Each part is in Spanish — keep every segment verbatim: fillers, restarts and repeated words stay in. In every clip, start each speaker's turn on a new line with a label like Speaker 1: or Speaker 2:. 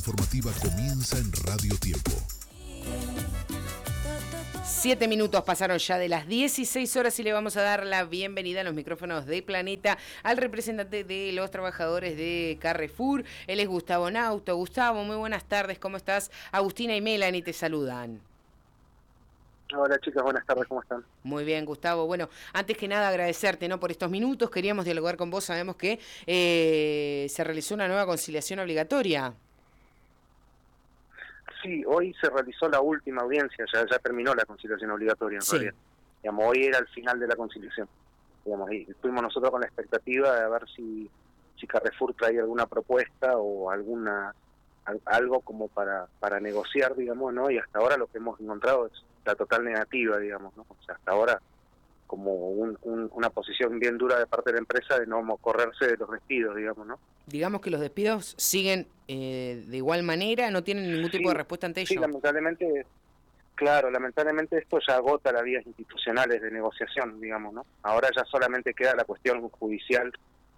Speaker 1: informativa comienza en Radio Tiempo.
Speaker 2: Siete minutos pasaron ya de las dieciséis horas y le vamos a dar la bienvenida a los micrófonos de Planeta al representante de los trabajadores de Carrefour. Él es Gustavo Nauto. Gustavo, muy buenas tardes, ¿cómo estás? Agustina y Melanie te saludan.
Speaker 3: Hola chicas, buenas tardes, ¿cómo están?
Speaker 2: Muy bien, Gustavo. Bueno, antes que nada agradecerte, ¿no?, por estos minutos. Queríamos dialogar con vos. Sabemos que eh, se realizó una nueva conciliación obligatoria.
Speaker 3: Sí, hoy se realizó la última audiencia, ya ya terminó la conciliación obligatoria en
Speaker 2: sí.
Speaker 3: realidad. Digamos, hoy era el final de la conciliación. Digamos, y estuvimos nosotros con la expectativa de ver si, si Carrefour traía alguna propuesta o alguna algo como para para negociar, digamos, ¿no? Y hasta ahora lo que hemos encontrado es la total negativa, digamos, ¿no? O sea, hasta ahora como un, un, una posición bien dura de parte de la empresa de no correrse de los despidos, digamos, ¿no?
Speaker 2: Digamos que los despidos siguen eh, de igual manera, no tienen ningún tipo
Speaker 3: sí,
Speaker 2: de respuesta ante ello.
Speaker 3: Sí, lamentablemente, claro, lamentablemente esto ya agota las vías institucionales de negociación, digamos, ¿no? Ahora ya solamente queda la cuestión judicial,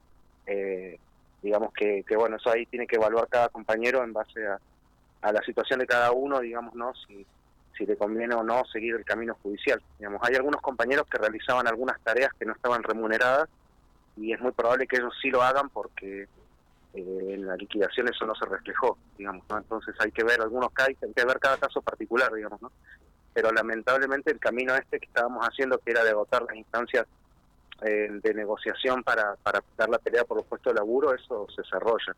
Speaker 3: eh, digamos que, que, bueno, eso ahí tiene que evaluar cada compañero en base a, a la situación de cada uno, digamos, ¿no? Si si le conviene o no seguir el camino judicial. Digamos, hay algunos compañeros que realizaban algunas tareas que no estaban remuneradas y es muy probable que ellos sí lo hagan porque eh, en la liquidación eso no se reflejó, digamos, ¿no? Entonces hay que ver algunos casos, hay que ver cada caso particular, digamos, ¿no? Pero lamentablemente el camino este que estábamos haciendo, que era de agotar las instancias eh, de negociación para, para dar la pelea por los puestos de laburo, eso se cerró ya.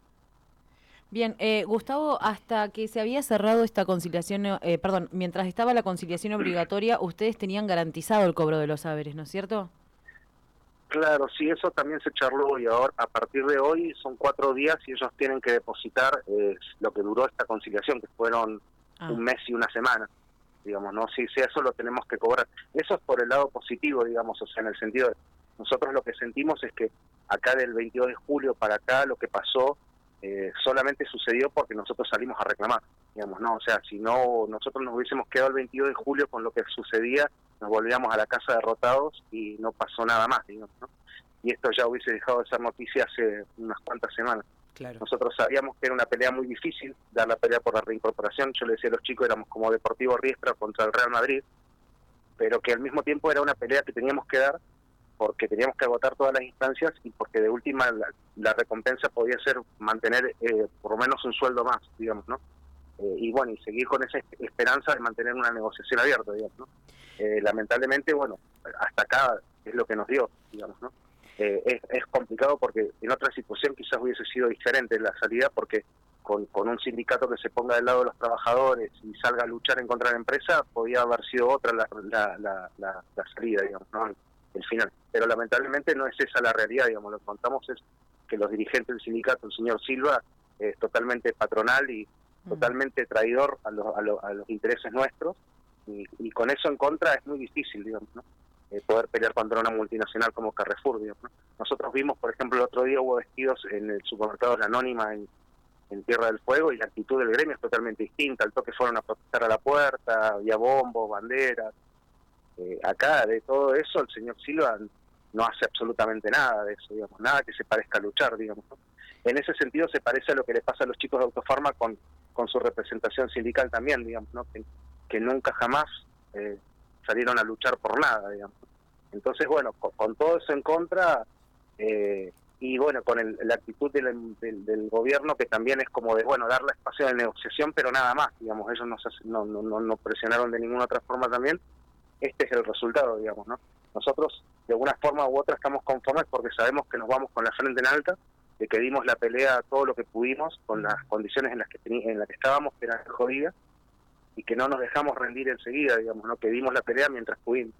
Speaker 4: Bien, eh, Gustavo, hasta que se había cerrado esta conciliación, eh, perdón, mientras estaba la conciliación obligatoria, ustedes tenían garantizado el cobro de los haberes, ¿no es cierto?
Speaker 3: Claro, sí, eso también se charló y ahora, a partir de hoy, son cuatro días y ellos tienen que depositar eh, lo que duró esta conciliación, que fueron ah. un mes y una semana, digamos, ¿no? Sí, sí, eso lo tenemos que cobrar. Eso es por el lado positivo, digamos, o sea, en el sentido de, nosotros lo que sentimos es que acá del veintidós de julio para acá lo que pasó Eh, solamente sucedió porque nosotros salimos a reclamar, digamos, ¿no? O sea, si no, nosotros nos hubiésemos quedado el veintidós de julio con lo que sucedía, nos volvíamos a la casa derrotados y no pasó nada más, digamos, ¿no? Y esto ya hubiese dejado de ser noticia hace unas cuantas semanas.
Speaker 2: Claro.
Speaker 3: Nosotros sabíamos que era una pelea muy difícil, dar la pelea por la reincorporación. Yo le decía a los chicos, éramos como Deportivo Riestra contra el Real Madrid, pero que al mismo tiempo era una pelea que teníamos que dar porque teníamos que agotar todas las instancias y porque de última la, la recompensa podía ser mantener eh, por lo menos un sueldo más, digamos, ¿no? Eh, y bueno, y seguir con esa esperanza de mantener una negociación abierta, digamos, ¿no? Eh, lamentablemente, bueno, hasta acá es lo que nos dio, digamos, ¿no? Eh, es, es complicado porque en otra situación quizás hubiese sido diferente la salida, porque con, con un sindicato que se ponga del lado de los trabajadores y salga a luchar en contra de la empresa, podía haber sido otra la, la, la, la, la salida, digamos, ¿no? El final. Pero lamentablemente no es esa la realidad, digamos, lo que contamos es que los dirigentes del sindicato, el señor Silva, es totalmente patronal y mm. totalmente traidor a los, a, los, a los intereses nuestros, y, y con eso en contra es muy difícil, digamos, ¿no? Eh, poder pelear contra una multinacional como Carrefour, digamos, ¿no? Nosotros vimos, por ejemplo, el otro día hubo despidos en el supermercado La Anónima en, en Tierra del Fuego y la actitud del gremio es totalmente distinta. Al toque fueron a protestar a la puerta, había bombos, banderas. Eh, acá de todo eso el señor Silva no hace absolutamente nada de eso, digamos, nada que se parezca a luchar, digamos, ¿no? En ese sentido se parece a lo que le pasa a los chicos de Autofarma con, con su representación sindical también, digamos, ¿no? Que, que nunca jamás eh, salieron a luchar por nada, digamos. Entonces, bueno, con, con todo eso en contra, eh, y bueno, con el, la actitud del, del, del gobierno que también es como de, bueno, darle espacio de negociación, pero nada más, digamos, ellos no, no, no, no presionaron de ninguna otra forma también. Este es el resultado, digamos, ¿no? Nosotros, de alguna forma u otra, estamos conformes porque sabemos que nos vamos con la frente en alta, de que dimos la pelea todo lo que pudimos, con las condiciones en las que tení, en las que estábamos, que eran jodidas, y que no nos dejamos rendir enseguida, digamos, ¿no? Que dimos la pelea mientras pudimos.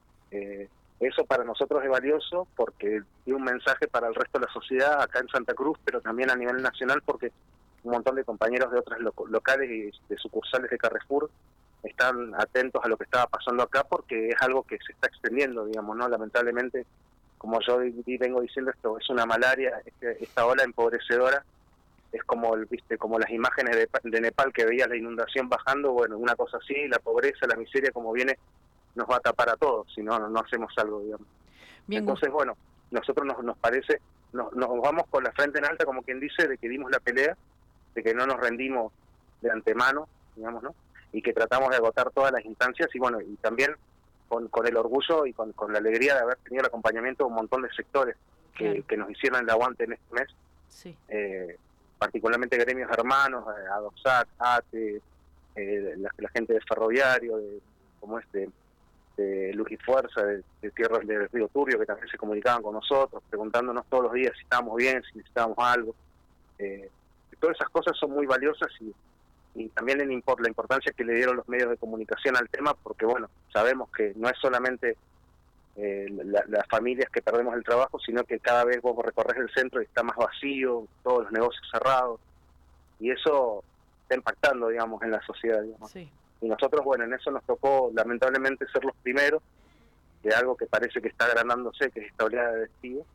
Speaker 3: Eh, eso para nosotros es valioso porque dio un mensaje para el resto de la sociedad acá en Santa Cruz, pero también a nivel nacional, porque un montón de compañeros de otras lo- locales y de sucursales de Carrefour están atentos a lo que estaba pasando acá porque es algo que se está extendiendo, digamos, ¿no? Lamentablemente, como yo vengo diciendo, esto es una malaria, este, esta ola empobrecedora es como el, viste, como las imágenes de, de Nepal que veías la inundación bajando, bueno, una cosa así, la pobreza, la miseria como viene nos va a tapar a todos si no no hacemos algo, digamos. Bien, entonces, bueno, nosotros nos, nos parece, nos, nos vamos con la frente en alta, como quien dice, de que dimos la pelea, de que no nos rendimos de antemano, digamos, ¿no? Y que tratamos de agotar todas las instancias y bueno, y también con, con el orgullo y con, con la alegría de haber tenido el acompañamiento de un montón de sectores que,
Speaker 4: Claro.
Speaker 3: que nos hicieron el aguante en este mes,
Speaker 4: Sí.
Speaker 3: eh, particularmente gremios hermanos, eh, ADOSAC, ATE, eh, la, la gente de Ferroviario, de, como este, de Luz y Fuerza, de, de Tierras del Río Turbio, que también se comunicaban con nosotros, preguntándonos todos los días si estábamos bien, si necesitábamos algo. Eh, todas esas cosas son muy valiosas y, y también el import, la importancia que le dieron los medios de comunicación al tema, porque bueno, sabemos que no es solamente eh, la, las familias que perdemos el trabajo, sino que cada vez vos recorres el centro y está más vacío, todos los negocios cerrados, y eso está impactando, digamos, en la sociedad, digamos.
Speaker 4: Sí.
Speaker 3: Y nosotros, bueno, en eso nos tocó lamentablemente ser los primeros de algo que parece que está agrandándose, que es esta oleada de despidos.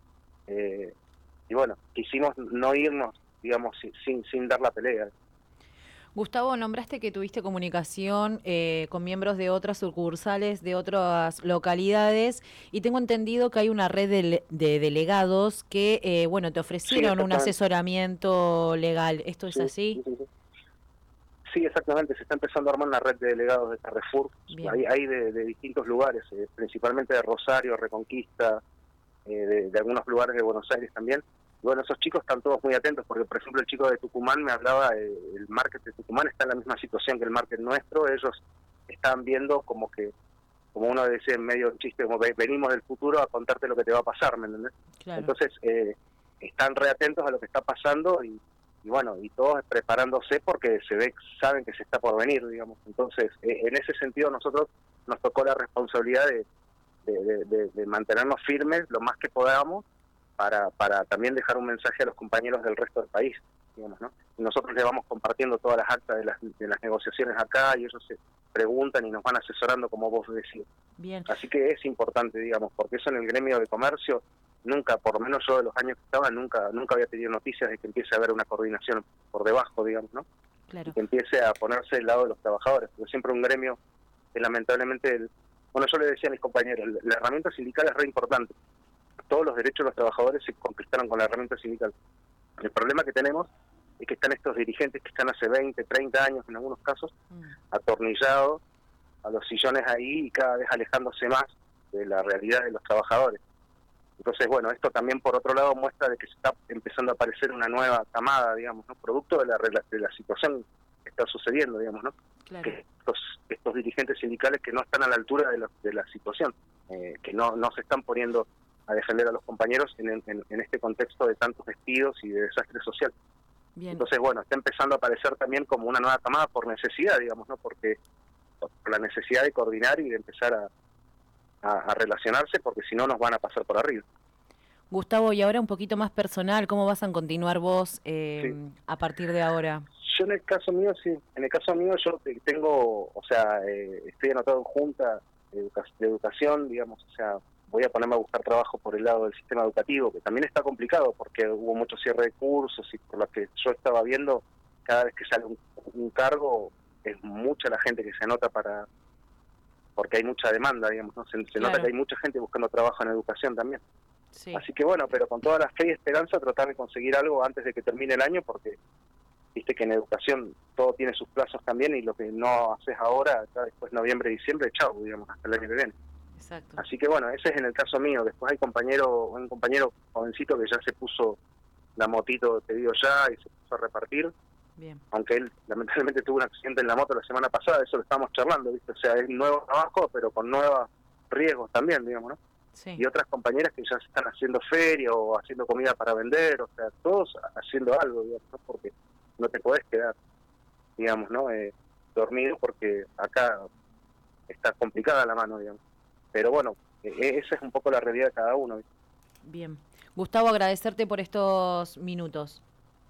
Speaker 3: Eh, y bueno, quisimos no irnos, digamos, sin, sin, sin dar la pelea.
Speaker 4: Gustavo, nombraste que tuviste comunicación eh, con miembros de otras sucursales, de otras localidades, y tengo entendido que hay una red de, de delegados que, eh, bueno, te ofrecieron
Speaker 3: Sí,
Speaker 4: un asesoramiento legal. ¿Esto es
Speaker 3: sí,
Speaker 4: así?
Speaker 3: Sí, sí. Sí, exactamente, se está empezando a armar una red de delegados de Carrefour,
Speaker 4: Bien.
Speaker 3: hay, hay de, de distintos lugares, eh, principalmente de Rosario, Reconquista, eh, de, de algunos lugares de Buenos Aires también. Bueno, esos chicos están todos muy atentos, porque por ejemplo el chico de Tucumán me hablaba, eh, el market de Tucumán está en la misma situación que el market nuestro, ellos están viendo como que, como uno dice en medio de un chiste, como venimos del futuro a contarte lo que te va a pasar, ¿me entendés?
Speaker 4: Claro.
Speaker 3: Entonces, eh, están reatentos a lo que está pasando y y bueno, y todos preparándose porque se ve, saben que se está por venir, digamos. Entonces, eh, en ese sentido nosotros nos tocó la responsabilidad de, de, de, de, de mantenernos firmes lo más que podamos para, para también dejar un mensaje a los compañeros del resto del país, digamos, ¿no? Y nosotros les vamos compartiendo todas las actas de las, de las negociaciones acá y ellos se preguntan y nos van asesorando como vos decís.
Speaker 4: Bien.
Speaker 3: Así que es importante, digamos, porque eso en el gremio de comercio nunca, por lo menos yo de los años que estaba, nunca nunca había tenido noticias de que empiece a haber una coordinación por debajo, digamos, ¿no?
Speaker 4: Claro.
Speaker 3: Y que empiece a ponerse del lado de los trabajadores, porque siempre un gremio que lamentablemente, el, bueno, yo le decía a mis compañeros, la herramienta sindical es re importante. Todos los derechos de los trabajadores se conquistaron con la herramienta sindical. El problema que tenemos es que están estos dirigentes que están hace veinte, treinta años en algunos casos,
Speaker 4: Mm.
Speaker 3: atornillados a los sillones ahí y cada vez alejándose más de la realidad de los trabajadores. Entonces, bueno, esto también por otro lado muestra de que se está empezando a aparecer una nueva camada, digamos, ¿no? Producto de la, de la situación que está sucediendo, digamos, ¿no?
Speaker 4: Claro.
Speaker 3: Que estos, estos dirigentes sindicales que no están a la altura de la, de la situación, eh, que no, no se están poniendo a defender a los compañeros en, en, en este contexto de tantos despidos y de desastre social.
Speaker 4: Bien.
Speaker 3: Entonces, bueno, está empezando a aparecer también como una nueva camada por necesidad, digamos, ¿no? Porque por la necesidad de coordinar y de empezar a A, a relacionarse, porque si no nos van a pasar por arriba.
Speaker 4: Gustavo, y ahora un poquito más personal, ¿cómo vas a continuar vos eh,
Speaker 3: Sí.
Speaker 4: a partir de ahora?
Speaker 3: Yo en el caso mío, sí, en el caso mío yo tengo, o sea, eh, estoy anotado en junta de, educa de educación, digamos, o sea, voy a ponerme a buscar trabajo por el lado del sistema educativo, que también está complicado porque hubo mucho cierre de cursos y por lo que yo estaba viendo, cada vez que sale un, un cargo, es mucha la gente que se anota para... porque hay mucha demanda, digamos, ¿no? Se, se
Speaker 4: Claro.
Speaker 3: nota que hay mucha gente buscando trabajo en educación también.
Speaker 4: Sí.
Speaker 3: Así que bueno, pero con toda la fe y esperanza tratar de conseguir algo antes de que termine el año, porque viste que en educación todo tiene sus plazos también y lo que no haces ahora, ya después noviembre, diciembre, chau, digamos, hasta el año que viene.
Speaker 4: Exacto.
Speaker 3: Así que bueno, ese es en el caso mío. Después hay compañero, un compañero jovencito que ya se puso la motito, te digo ya, y se puso a repartir.
Speaker 4: Bien.
Speaker 3: Aunque él lamentablemente tuvo un accidente en la moto la semana pasada, eso lo estábamos charlando, ¿viste? O sea, es nuevo trabajo, pero con nuevos riesgos también, digamos, ¿no?
Speaker 4: Sí.
Speaker 3: Y otras compañeras que ya están haciendo feria o haciendo comida para vender, o sea, todos haciendo algo, digamos, ¿no? Porque no te podés quedar, digamos, ¿no? Eh, dormido, porque acá está complicada la mano, digamos. Pero bueno, eh, esa es un poco la realidad de cada uno, ¿viste?
Speaker 4: Bien. Gustavo, agradecerte por estos minutos.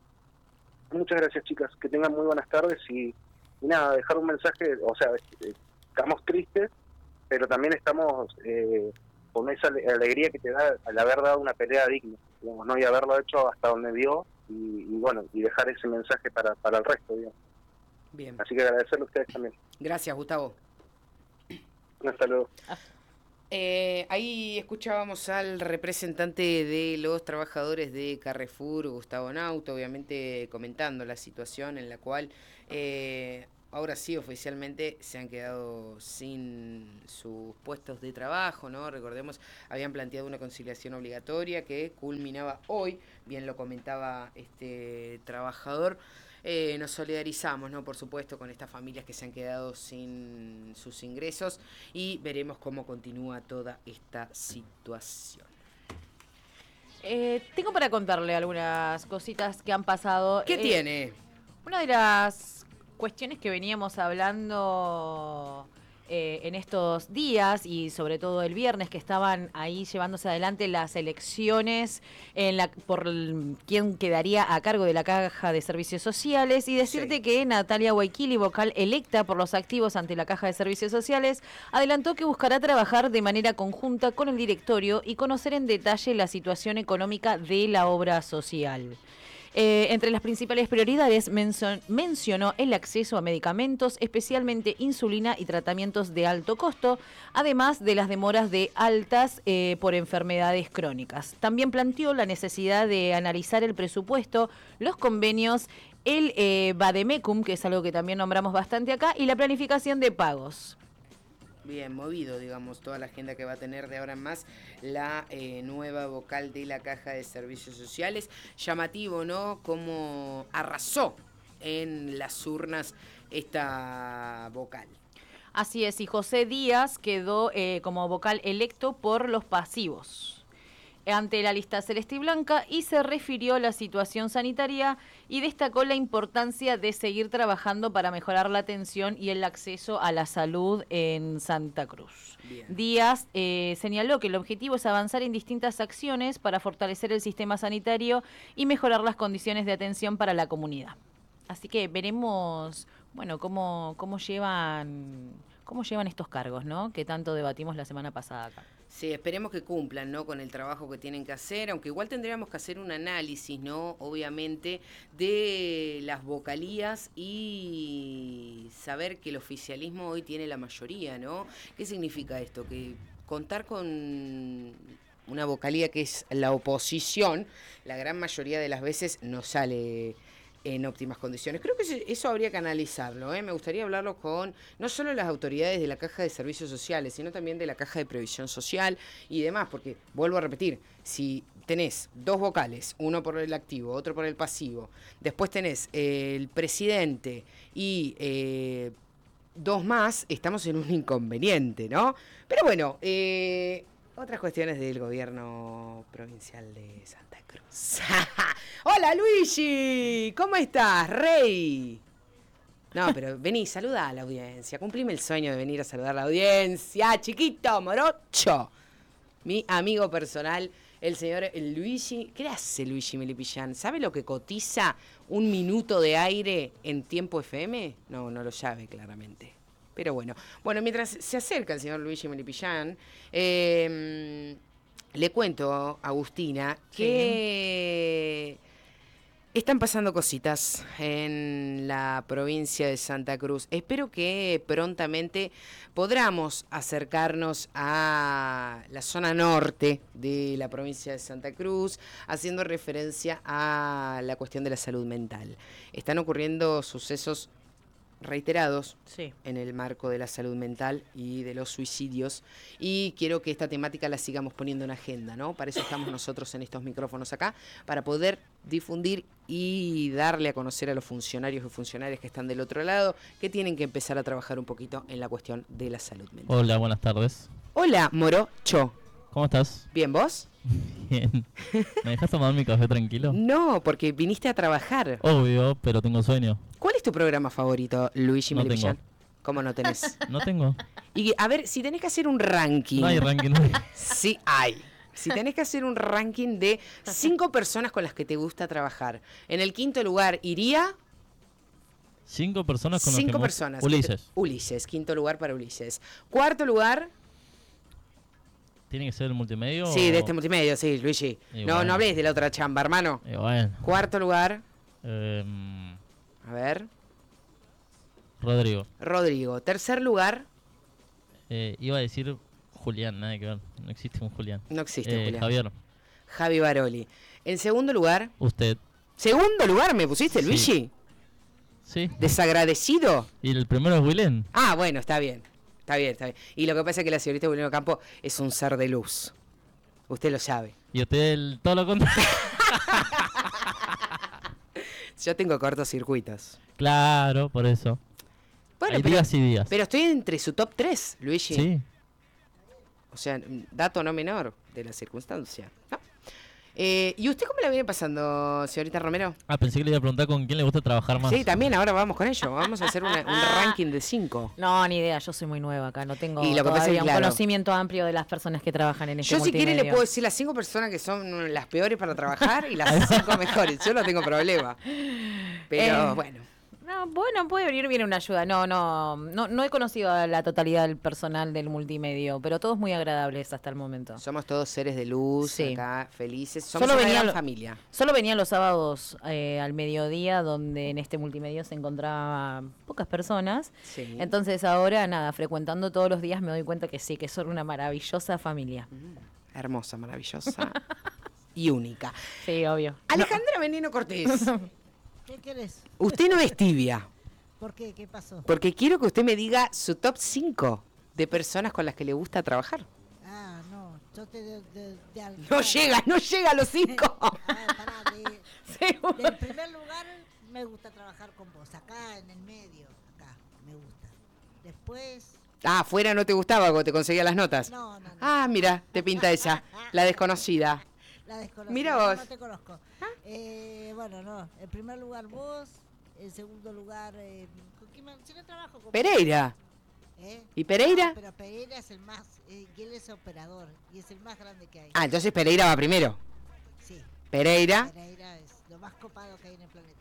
Speaker 3: Muchas gracias, chicas. Que tengan muy buenas tardes y, y nada, dejar un mensaje. O sea, eh, estamos tristes, pero también estamos eh, con esa ale- alegría que te da al haber dado una pelea digna, digamos, ¿no? Y haberlo hecho hasta donde dio y, y bueno, y dejar ese mensaje para, para el resto, digamos.
Speaker 2: Bien.
Speaker 3: Así que agradecerle a ustedes también.
Speaker 2: Gracias, Gustavo.
Speaker 3: Hasta luego.
Speaker 2: Eh, ahí escuchábamos al representante de los trabajadores de Carrefour, Gustavo Nauto, obviamente comentando la situación en la cual eh, ahora sí oficialmente se han quedado sin sus puestos de trabajo, ¿no? Recordemos, habían planteado una conciliación obligatoria que culminaba hoy, bien lo comentaba este trabajador. Eh, nos solidarizamos, ¿no? Por supuesto, con estas familias que se han quedado sin sus ingresos y veremos cómo continúa toda esta situación.
Speaker 4: Eh, tengo para contarle algunas cositas que han pasado.
Speaker 2: ¿Qué
Speaker 4: Eh,
Speaker 2: tiene?
Speaker 4: Una de las cuestiones que veníamos hablando eh, en estos días y sobre todo el viernes, que estaban ahí llevándose adelante las elecciones en la, por el, quién quedaría a cargo de la Caja de Servicios Sociales, y decirte
Speaker 2: Sí.
Speaker 4: que Natalia Guaikili, vocal electa por los activos ante la Caja de Servicios Sociales, adelantó que buscará trabajar de manera conjunta con el directorio y conocer en detalle la situación económica de la obra social. Eh, entre las principales prioridades menson- mencionó el acceso a medicamentos, especialmente insulina y tratamientos de alto costo, además de las demoras de altas eh, por enfermedades crónicas. También planteó la necesidad de analizar el presupuesto, los convenios, el eh, Vademecum, que es algo que también nombramos bastante acá, y la planificación de pagos.
Speaker 2: Bien, movido, digamos, toda la agenda que va a tener de ahora en más la eh, nueva vocal de la Caja de Servicios Sociales. Llamativo, ¿no? Cómo arrasó en las urnas esta vocal.
Speaker 4: Así es, y José Díaz quedó eh, como vocal electo por los pasivos ante la lista celeste y blanca, y se refirió a la situación sanitaria y destacó la importancia de seguir trabajando para mejorar la atención y el acceso a la salud en Santa Cruz.
Speaker 2: Bien.
Speaker 4: Díaz eh, señaló que el objetivo es avanzar en distintas acciones para fortalecer el sistema sanitario y mejorar las condiciones de atención para la comunidad. Así que veremos, bueno, cómo, cómo llevan, cómo llevan estos cargos, ¿no? Que tanto debatimos la semana pasada acá.
Speaker 2: Sí, esperemos que cumplan, ¿no? Con el trabajo que tienen que hacer, aunque igual tendríamos que hacer un análisis, ¿no? Obviamente, de las vocalías y saber que el oficialismo hoy tiene la mayoría, ¿no? ¿Qué significa esto? Que contar con una vocalía que es la oposición, la gran mayoría de las veces no sale en óptimas condiciones. Creo que eso habría que analizarlo, ¿eh? Me gustaría hablarlo con no solo las autoridades de la Caja de Servicios Sociales, sino también de la Caja de Previsión Social y demás, porque, vuelvo a repetir, si tenés dos vocales, uno por el activo, otro por el pasivo, después tenés eh, el presidente y eh, dos más, estamos en un inconveniente, ¿no? Pero bueno, eh, otras cuestiones del gobierno provincial de Santa Cruz. ¡Hola, Luigi! ¿Cómo estás, rey? No, pero vení, saluda a la audiencia. Cumplime el sueño de venir a saludar a la audiencia. Chiquito, morocho. Mi amigo personal, el señor Luigi. ¿Qué hace Luigi Melipillán? ¿Sabe lo que cotiza un minuto de aire en tiempo F M? No, no lo sabe claramente. Pero bueno, bueno, mientras se acerca el señor Luigi Melipillán, eh, le cuento, Agustina, que sí. Están pasando cositas en la provincia de Santa Cruz. Espero que prontamente podamos acercarnos a la zona norte de la provincia de Santa Cruz, haciendo referencia a la cuestión de la salud mental. Están ocurriendo sucesos reiterados sí. en el marco de la salud mental y de los suicidios, y quiero que esta temática la sigamos poniendo en agenda, ¿no? Para eso estamos nosotros en estos micrófonos acá, para poder difundir y darle a conocer a los funcionarios y funcionarias que están del otro lado, que tienen que empezar a trabajar un poquito en la cuestión de la salud mental.
Speaker 5: Hola, buenas tardes.
Speaker 2: Hola, Morocho.
Speaker 5: ¿Cómo estás?
Speaker 2: ¿Bien, vos?
Speaker 5: Bien. ¿Me dejas tomar mi café tranquilo?
Speaker 2: No, porque viniste a trabajar.
Speaker 5: Obvio, pero tengo sueño.
Speaker 2: ¿Cuál es tu programa favorito, Luigi
Speaker 5: No
Speaker 2: Melipillán?
Speaker 5: tengo.
Speaker 2: ¿Cómo no tenés?
Speaker 5: No tengo.
Speaker 2: Y a ver, si tenés que hacer un ranking.
Speaker 5: No hay ranking.
Speaker 2: Sí hay. Si tenés que hacer un ranking de cinco personas con las que te gusta trabajar. En el quinto lugar iría...
Speaker 5: Cinco personas con
Speaker 2: Cinco
Speaker 5: las que
Speaker 2: personas.
Speaker 5: Mo- Ulises.
Speaker 2: Te, Ulises, quinto lugar para Ulises. Cuarto lugar...
Speaker 5: ¿Tiene que ser el multimedio?
Speaker 2: Sí,
Speaker 5: o...
Speaker 2: de este multimedio, sí, Luigi.
Speaker 5: Y
Speaker 2: no,
Speaker 5: bueno.
Speaker 2: no hables de la otra chamba, hermano.
Speaker 5: Y bueno.
Speaker 2: Cuarto lugar...
Speaker 5: Eh,
Speaker 2: A ver...
Speaker 5: Rodrigo.
Speaker 2: Rodrigo. Tercer lugar...
Speaker 5: Eh, iba a decir Julián, nada que ver. No existe un Julián.
Speaker 2: No existe,
Speaker 5: Eh,
Speaker 2: Julián.
Speaker 5: Javier,
Speaker 2: Javi Baroli. En segundo lugar,
Speaker 5: usted.
Speaker 2: segundo lugar me pusiste,
Speaker 5: Sí.
Speaker 2: Luigi.
Speaker 5: Sí.
Speaker 2: Desagradecido.
Speaker 5: Y el primero es Wilén.
Speaker 2: Ah, bueno, está bien. Está bien, está bien. Y lo que pasa es que la señorita Wileno Campo es un ser de luz. Usted lo sabe.
Speaker 5: Y usted el, todo lo contrario.
Speaker 2: Yo tengo cortocircuitos.
Speaker 5: Claro, por eso.
Speaker 2: Bueno,
Speaker 5: Hay
Speaker 2: pero,
Speaker 5: días y días.
Speaker 2: pero estoy entre su top tres, Luigi.
Speaker 5: Sí.
Speaker 2: O sea, dato no menor de la circunstancia, ¿no? Eh, ¿Y usted cómo la viene pasando, señorita Romero?
Speaker 5: Ah, pensé que le iba a preguntar con quién le gusta trabajar más.
Speaker 2: Sí, también, ahora vamos con ello. Vamos a hacer una- un ranking de cinco.
Speaker 4: No, ni idea, yo soy muy nueva acá, no tengo
Speaker 2: Y lo que pasa es
Speaker 4: todavía
Speaker 2: que,
Speaker 4: un
Speaker 2: claro,
Speaker 4: conocimiento amplio de las personas que trabajan en este
Speaker 2: Yo si quiere le
Speaker 4: multimedio.
Speaker 2: puedo decir las cinco personas que son las peores para trabajar y las cinco mejores. Yo no tengo problema. Pero
Speaker 4: Eh,
Speaker 2: bueno.
Speaker 4: No, bueno, puede venir bien una ayuda. No, no, no, no he conocido a la totalidad del personal del multimedio, pero todos muy agradables hasta el momento.
Speaker 2: Somos todos seres de luz,
Speaker 4: Sí.
Speaker 2: acá, felices. Somos
Speaker 4: Solo
Speaker 2: una
Speaker 4: venía
Speaker 2: gran
Speaker 4: lo-
Speaker 2: familia.
Speaker 4: Solo venía los sábados eh, al mediodía, donde en este multimedio se encontraban pocas personas.
Speaker 2: Sí.
Speaker 4: Entonces ahora, nada, frecuentando todos los días me doy cuenta que sí, que son una maravillosa familia.
Speaker 2: Hermosa, maravillosa y única.
Speaker 4: Sí, obvio.
Speaker 2: Alejandra Veneno Cortés,
Speaker 6: ¿Qué querés?
Speaker 2: usted no es tibia,
Speaker 6: ¿Por qué? ¿Qué pasó?
Speaker 2: porque quiero que usted me diga su top cinco de personas con las que le gusta trabajar.
Speaker 6: Ah, no, yo te de, de, de al-
Speaker 2: No llega, no llega a los cinco.
Speaker 6: Ah, pará, de,
Speaker 2: Seguro.
Speaker 6: del primer lugar me gusta trabajar con vos, acá en el medio, acá, me gusta. Después,
Speaker 2: Ah, afuera no te gustaba cuando te conseguía las notas.
Speaker 6: no, no, no.
Speaker 2: Ah, mira, te pinta esa, la desconocida.
Speaker 6: La desconozco.
Speaker 2: Mira
Speaker 6: no,
Speaker 2: vos.
Speaker 6: No te conozco. Eh, bueno, no, en primer lugar vos, en segundo lugar, eh, ¿con quién me- si no trabajo con
Speaker 2: Pereira.
Speaker 6: ¿Eh?
Speaker 2: ¿Y Pereira?
Speaker 6: No, pero Pereira es el más, eh, y él es operador, y es el más grande que hay.
Speaker 2: Ah, entonces Pereira va primero.
Speaker 6: Sí.
Speaker 2: Pereira.
Speaker 6: Pereira es lo más copado que hay en el planeta.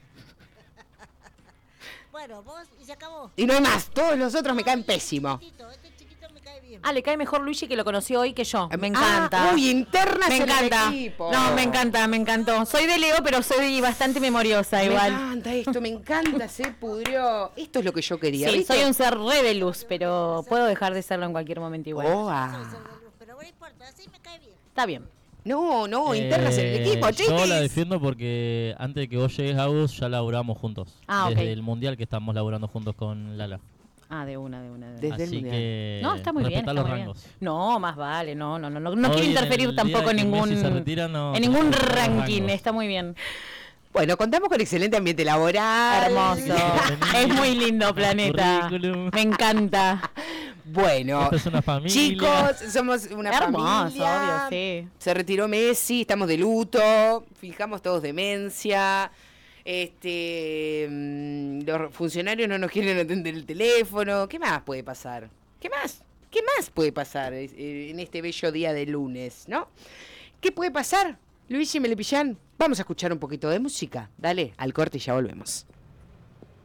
Speaker 6: Bueno, vos, y se acabó.
Speaker 2: Y no hay más, todos los otros me caen
Speaker 6: Este
Speaker 2: pésimo.
Speaker 6: chiquitito, Este chiquito me cae bien.
Speaker 4: Ah, le cae mejor Luigi que lo conoció hoy que yo. Me
Speaker 2: Ah,
Speaker 4: encanta.
Speaker 2: uy, internas
Speaker 4: me
Speaker 2: en el
Speaker 4: encanta.
Speaker 2: equipo.
Speaker 4: No, me encanta, me encantó. Soy de Leo, pero soy bastante memoriosa
Speaker 2: Me
Speaker 4: igual.
Speaker 2: encanta esto, me encanta, se pudrió. Esto es lo que yo quería.
Speaker 4: Sí,
Speaker 2: ¿viste?
Speaker 4: soy un ser re de luz, pero puedo dejar de serlo en cualquier momento igual.
Speaker 2: Oh,
Speaker 6: Soy
Speaker 2: ah.
Speaker 6: ser de luz, pero no importa, así me cae bien.
Speaker 4: Está bien.
Speaker 2: No, no, internas en el
Speaker 5: Eh,
Speaker 2: equipo,
Speaker 5: Yo la
Speaker 2: chiquis.
Speaker 5: defiendo porque antes de que vos llegues, Agus, ya laburamos juntos.
Speaker 4: Ah, ok.
Speaker 5: Desde el mundial que estamos laburando juntos con Lala.
Speaker 4: Ah, de una, de una. De una.
Speaker 2: Desde el
Speaker 5: Así
Speaker 2: mundial.
Speaker 5: que
Speaker 4: No, está muy bien.
Speaker 5: respetá
Speaker 4: Está
Speaker 5: los
Speaker 4: muy bien.
Speaker 5: rangos.
Speaker 4: No, más vale, no, no, no, no, no
Speaker 5: Hoy
Speaker 4: quiero
Speaker 5: en
Speaker 4: interferir
Speaker 5: el
Speaker 4: tampoco
Speaker 5: día
Speaker 4: en
Speaker 5: que
Speaker 4: ningún,
Speaker 5: Messi se retira, no,
Speaker 4: en ningún
Speaker 5: respetá los
Speaker 4: ranking,
Speaker 5: rangos.
Speaker 4: está muy bien.
Speaker 2: Bueno, contamos con excelente ambiente laboral.
Speaker 4: Hermoso. Es muy lindo, planeta.
Speaker 5: Currículum.
Speaker 4: Me encanta.
Speaker 2: Bueno,
Speaker 5: Esto es una familia.
Speaker 2: chicos, somos una
Speaker 4: Hermoso,
Speaker 2: familia.
Speaker 4: obvio, sí.
Speaker 2: Se retiró Messi, estamos de luto, fijamos todos demencia. Este, mm, los funcionarios no nos quieren atender el teléfono. ¿Qué más puede pasar? ¿Qué más? ¿Qué más puede pasar eh, en este bello día de lunes, no? ¿Qué puede pasar? Luigi Melepillán, vamos a escuchar un poquito de música. Dale, al corte y ya volvemos.